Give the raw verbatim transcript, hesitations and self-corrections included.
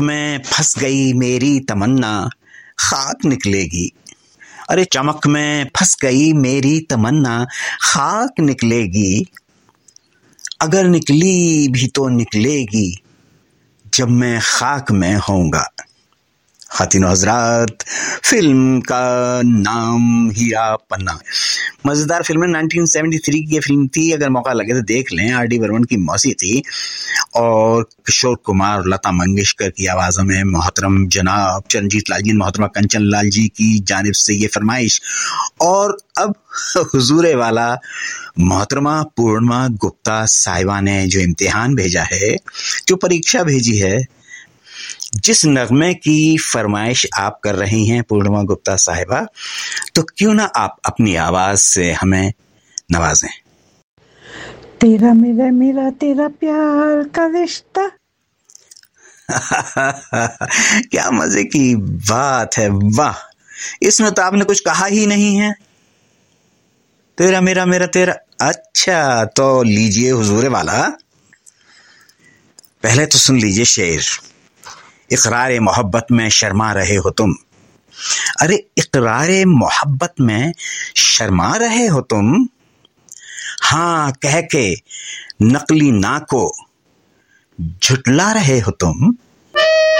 میں پھنس گئی میری تمنا خاک نکلے گی. ارے چمک میں پھنس گئی میری تمنا خاک نکلے گی. اگر نکلی بھی تو نکلے گی جب میں خاک میں ہوں گا. خواتین و حضرات، فلم کا نام ہیرا پنا. مزیدار فلم نائنٹین سیونٹی تھری کی یہ فلم تھی. اگر موقع لگے تو دیکھ لیں. آر ڈی برمن کی موسیقی اور کشور کمار اور لتا منگیشکر کی آوازوں میں محترم جناب چرنجیت لال جی، محترمہ کنچن لال جی کی جانب سے یہ فرمائش. اور اب حضور والا محترمہ پورنما گپتا صاحبہ نے جو امتحان بھیجا ہے، جو پریکشا بھیجی ہے، جس نغمے کی فرمائش آپ کر رہی ہیں پورنما گپتا صاحبہ، تو کیوں نہ آپ اپنی آواز سے ہمیں نوازیں. تیرا میرا میرا تیرا پیار کا رشتہ. کیا مزے کی بات ہے، واہ. اس میں تو آپ نے کچھ کہا ہی نہیں ہے. تیرا میرا میرا تیرا. اچھا تو لیجئے حضور والا، پہلے تو سن لیجئے شعر. اقرار محبت میں شرما رہے ہو تم. ارے اقرار محبت میں شرما رہے ہو تم، ہاں کہہ کے نقلی نا کو جھٹلا رہے ہو تم.